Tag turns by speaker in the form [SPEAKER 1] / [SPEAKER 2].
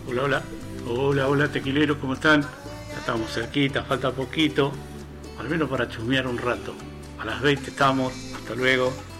[SPEAKER 1] Hola, hola. Hola, hola, tequileros, ¿cómo están? Ya estamos cerquita, falta poquito. Al menos para chusmear un rato. A las 20 estamos. Hasta luego.